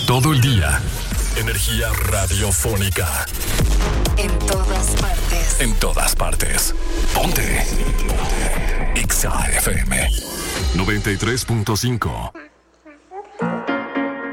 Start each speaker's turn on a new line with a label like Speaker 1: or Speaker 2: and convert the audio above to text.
Speaker 1: todo el día. Energía radiofónica.
Speaker 2: En todas partes.
Speaker 1: En todas partes. Ponte. Exa FM 93.5.